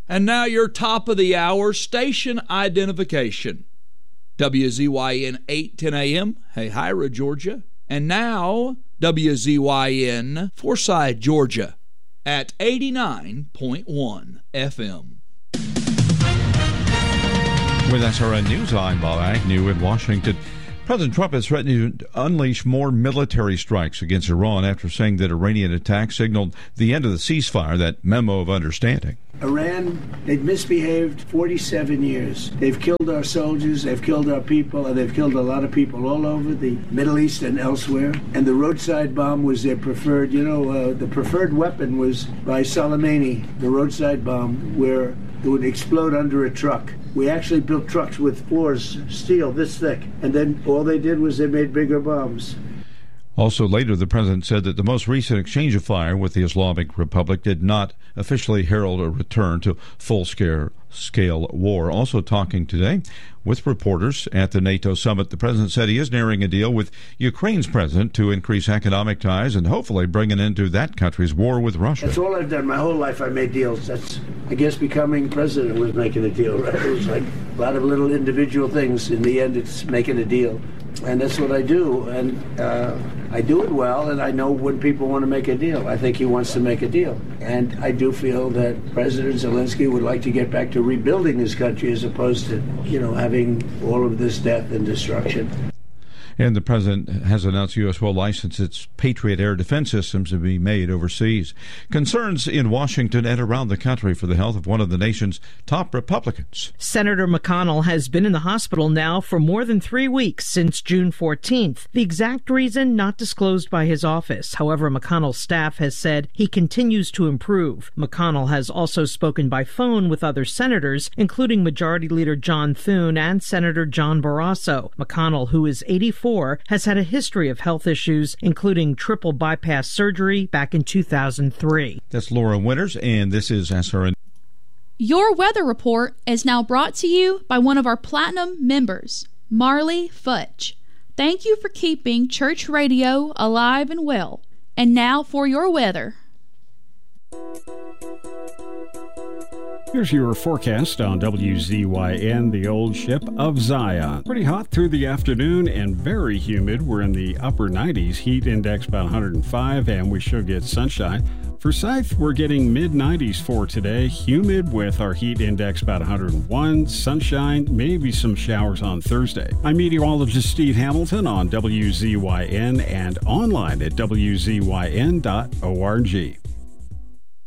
And now your top of the hour station identification. WZYN 810 AM, Hahira, Georgia. And now WZYN Forsyth, Georgia at 89.1 FM. With SRN News, I'm Bob Agnew in Washington. President Trump has threatened to unleash more military strikes against Iran after saying that Iranian attacks signaled the end of the ceasefire, that memo of understanding. Iran, they've misbehaved 47 years. They've killed our soldiers, they've killed our people, and they've killed a lot of people all over the Middle East and elsewhere. And the roadside bomb was their preferred, the preferred weapon was by Soleimani, the roadside bomb, where it would explode under a truck. We actually built trucks with floors, steel this thick, and then all they did was they made bigger bombs. Also later, the president said that the most recent exchange of fire with the Islamic Republic did not officially herald a return to full-scale war. Also talking today with reporters at the NATO summit, the president said he is nearing a deal with Ukraine's president to increase economic ties and hopefully bring an end to that country's war with Russia. That's all I've done. My whole life I made deals. That's, I guess, becoming president was making a deal, right? It was like a lot of little individual things. In the end, it's making a deal. And that's what I do, and I do it well, and I know when people want to make a deal. I think he wants to make a deal. And I do feel that President Zelensky would like to get back to rebuilding his country as opposed to, having all of this death and destruction. And the president has announced the U.S. will license its Patriot air defense systems to be made overseas. Concerns in Washington and around the country for the health of one of the nation's top Republicans. Senator McConnell has been in the hospital now for more than 3 weeks, since June 14th. The exact reason not disclosed by his office. However, McConnell's staff has said he continues to improve. McConnell has also spoken by phone with other senators, including Majority Leader John Thune and Senator John Barrasso. McConnell, who is 84, has had a history of health issues, including triple bypass surgery back in 2003. That's Laura Winters, and this is SRN. Your weather report is now brought to you by one of our Platinum members, Marley Fudge. Thank you for keeping church radio alive and well. And now for your weather. Here's your forecast on WZYN, the old ship of Zion. Pretty hot through the afternoon and very humid. We're in the upper 90s, heat index about 105, and we should get sunshine. Forsyth, we're getting mid-90s for today. Humid with our heat index about 101. Sunshine, maybe some showers on Thursday. I'm meteorologist Steve Hamilton on WZYN and online at WZYN.org.